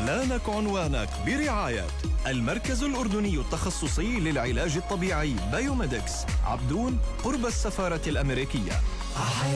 إعلانك عنوانك برعاية المركز الأردني التخصصي للعلاج الطبيعي بايوميدكس، عبدون، قرب السفارة الأمريكية.